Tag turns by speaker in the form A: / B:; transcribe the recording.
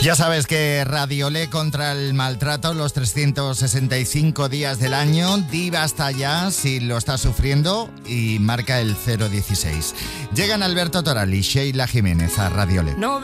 A: Ya sabes que Radiolé contra el maltrato los 365 días del año. Di basta ya si lo estás sufriendo y marca el 016. Llegan Alberto Toral y Sheila Jiménez a Radiolé.
B: No